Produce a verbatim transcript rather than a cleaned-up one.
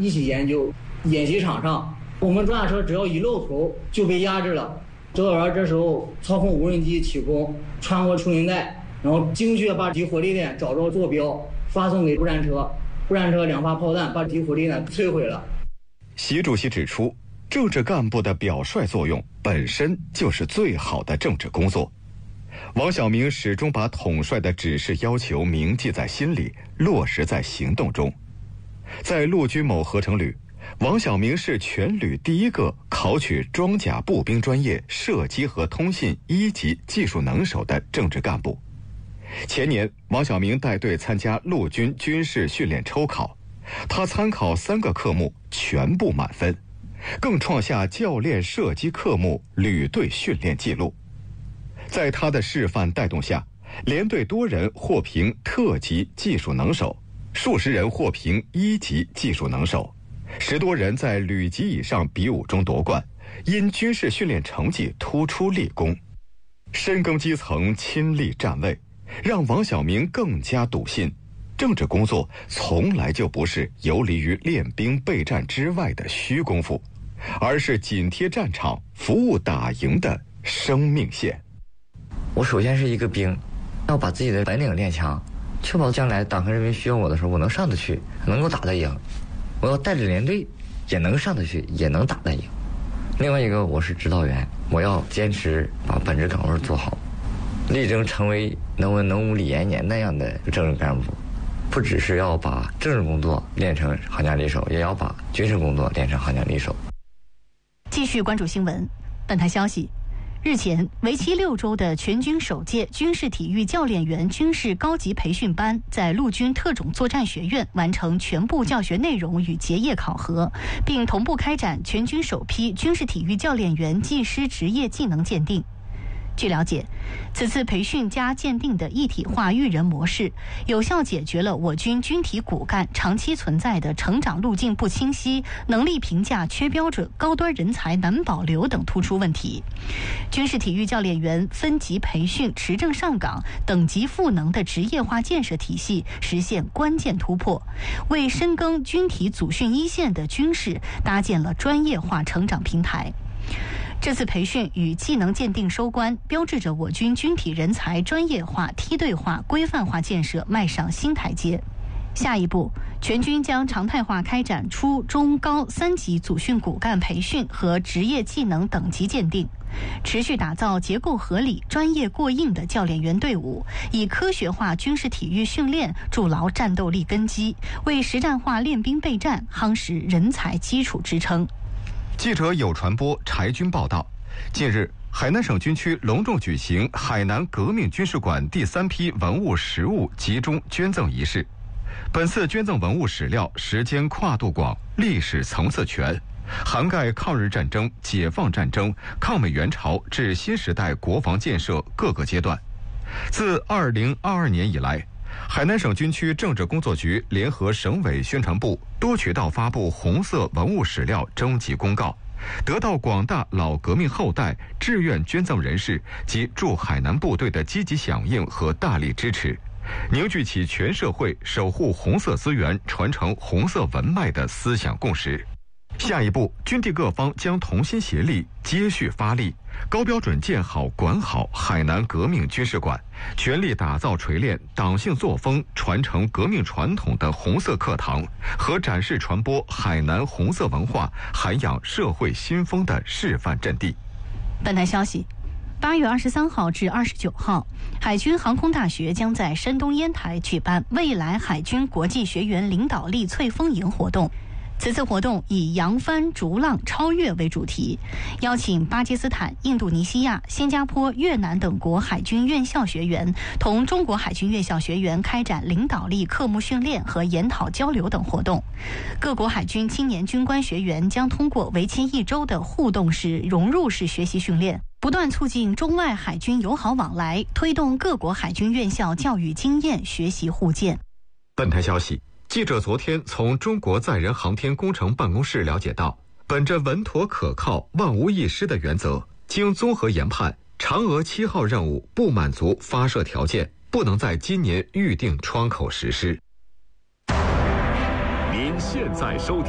一起研究。演习场上，我们装甲车只要一露头就被压制了。指导员这时候操控无人机起攻，穿过出云带，然后精确把敌火力点找着坐标，发送给步战车。步战车两发炮弹把敌火力点摧毁了。 习主席指出，政治干部的表率作用本身就是最好的政治工作。王晓明始终把统帅的指示要求铭记在心里，落实在行动中。在陆军某合成旅，王晓明是全旅第一个考取装甲步兵专业射击和通信一级技术能手的政治干部。前年，王晓明带队参加陆军军事训练抽考，他参考三个科目全部满分，更创下教练射击科目旅队训练纪录。在他的示范带动下，连队多人获评特级技术能手，数十人获评一级技术能手，十多人在旅级以上比武中夺冠，因军事训练成绩突出立功。深耕基层，亲历战位，让王晓明更加笃信，政治工作从来就不是游离于练兵备战之外的虚功夫，而是紧贴战场、服务打赢的生命线。 我首先是一个兵，要把自己的本领练强，确保将来党和人民需要我的时候，我能上得去，能够打得赢。我要带着连队，也能上得去，也能打得赢。另外一个，我是指导员，我要坚持把本职岗位做好，力争成为能文能武李延年那样的政治干部。不只是要把政治工作练成行家里手，也要把军事工作练成行家里手。 继续关注新闻。本台消息，日前，为期六周的全军首届军事体育教练员军事高级培训班在陆军特种作战学院完成全部教学内容与结业考核，并同步开展全军首批军事体育教练员技师职业技能鉴定。据了解，此次培训加鉴定的一体化育人模式，有效解决了我军军体骨干长期存在的成长路径不清晰、能力评价缺标准、高端人才难保留等突出问题。军事体育教练员分级培训、持证上岗、等级赋能的职业化建设体系实现关键突破，为深耕军体组训一线的军事搭建了专业化成长平台。这次培训与技能鉴定收官，标志着我军军体人才专业化、梯队化、规范化建设迈上新台阶。下一步，全军将常态化开展初中高三级组训骨干培训和职业技能等级鉴定，持续打造结构合理、专业过硬的教练员队伍，以科学化军事体育训练筑牢战斗力根基，为实战化练兵备战夯实人才基础支撑。 记者有传播柴军报道，近日海南省军区隆重举行海南革命军事馆第三批文物实物集中捐赠仪式。本次捐赠文物史料时间跨度广，历史层次全，涵盖抗日战争、解放战争、抗美援朝至新时代国防建设各个阶段。自二零二二年以来，海南省军区政治工作局联合省委宣传部多渠道发布红色文物史料征集公告，得到广大老革命后代、志愿捐赠人士及驻海南部队的积极响应和大力支持，凝聚起全社会守护红色资源、传承红色文脉的思想共识。下一步，军地各方将同心协力，接续发力，高标准建好管好海南革命军事馆，全力打造锤炼党性作风、传承革命传统的红色课堂和展示传播海南红色文化、涵养社会新风的示范阵地。 本台消息，八月二十三号至二十九号，海军航空大学将在山东烟台举办未来海军国际学员领导力翠风营活动。此次活动以扬帆逐浪超越为主题，邀请巴基斯坦、印度尼西亚、新加坡、越南等国海军院校学员同中国海军院校学员开展领导力科目训练和研讨交流等活动。各国海军青年军官学员将通过为期一周的互动式、融入式学习训练，不断促进中外海军友好往来，推动各国海军院校教育经验学习互鉴。 本台消息，记者昨天从中国载人航天工程办公室了解到，本着稳妥可靠、万无一失的原则，经综合研判，嫦娥七号任务不满足发射条件，不能在今年预定窗口实施。 您现在收听